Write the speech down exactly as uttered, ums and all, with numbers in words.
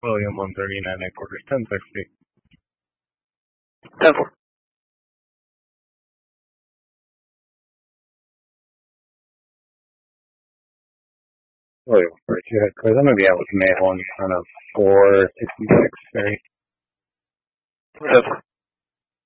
William one thirty-nine and quarters, ten sixty. ten four. William forty-two headquarters. I'm going to be out with May one on a four sixty-six, sorry. ten four.